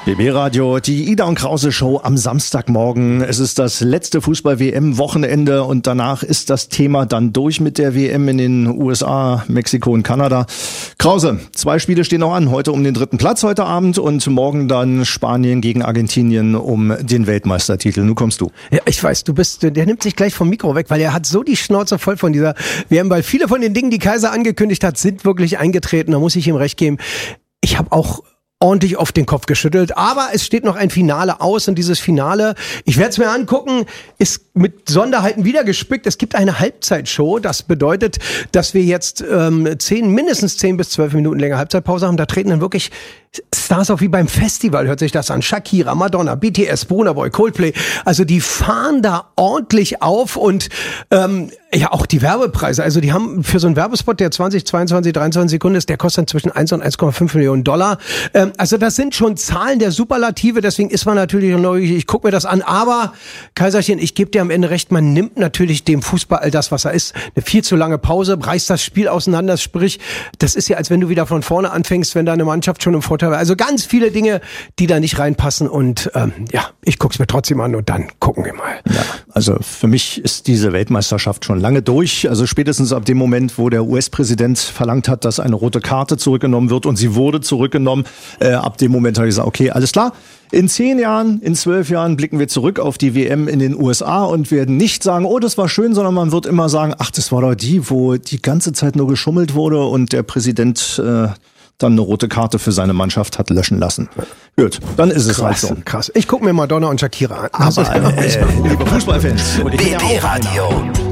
BB Radio, die Ida und Krause Show am Samstagmorgen. Es ist das letzte Fußball-WM-Wochenende und danach ist das Thema dann durch mit der WM in den USA, Mexiko und Kanada. Krause, 2 Spiele stehen noch an. Heute um den 3. Platz heute Abend und morgen dann Spanien gegen Argentinien um den Weltmeistertitel. Nun kommst du. Ja, ich weiß, der nimmt sich gleich vom Mikro weg, weil er hat so die Schnauze voll von dieser WM, weil viele von den Dingen, die Kaiser angekündigt hat, sind wirklich eingetreten. Da muss ich ihm recht geben. Ich habe auch ordentlich auf den Kopf geschüttelt, aber es steht noch ein Finale aus und dieses Finale, ich werde es mir angucken, ist mit Sonderheiten wieder gespickt. Es gibt eine Halbzeitshow, das bedeutet, dass wir jetzt mindestens 10 bis 12 Minuten länger Halbzeitpause haben. Da treten dann wirklich Stars auf wie beim Festival, hört sich das an. Shakira, Madonna, BTS, Burna Boy, Coldplay. Also die fahren da ordentlich auf und ja, auch die Werbepreise. Also die haben für so einen Werbespot, der 20, 22, 23 Sekunden ist, der kostet dann zwischen 1 und 1,5 Millionen $. Also das sind schon Zahlen der Superlative, deswegen ist man natürlich neugierig, ich gucke mir das an. Aber, Kaiserchen, ich gebe dir am Ende recht, man nimmt natürlich dem Fußball all das, was er ist. Eine viel zu lange Pause, reißt das Spiel auseinander, sprich, das ist ja, als wenn du wieder von vorne anfängst, wenn deine Mannschaft schon im Vorteil war. Also ganz viele Dinge, die da nicht reinpassen und ja, ich guck's mir trotzdem an und dann gucken wir mal. Ja, also für mich ist diese Weltmeisterschaft schon lange durch. Also spätestens ab dem Moment, wo der US-Präsident verlangt hat, dass eine rote Karte zurückgenommen wird und sie wurde zurückgenommen, ab dem Moment habe ich gesagt, okay, alles klar. In 10 Jahren, in 12 Jahren blicken wir zurück auf die WM in den USA und werden nicht sagen, oh, das war schön, sondern man wird immer sagen, ach, das war doch die, wo die ganze Zeit nur geschummelt wurde und der Präsident dann eine rote Karte für seine Mannschaft hat löschen lassen. Gut, dann ist es halt so. Krass. Ich gucke mir Madonna und Shakira an. Aber, liebe Fußballfans. BB Radio.